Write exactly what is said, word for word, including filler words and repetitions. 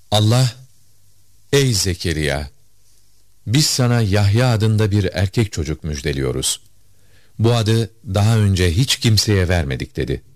Allah, ey Zekeriya! Biz sana Yahya adında bir erkek çocuk müjdeliyoruz. Bu adı daha önce hiç kimseye vermedik dedi.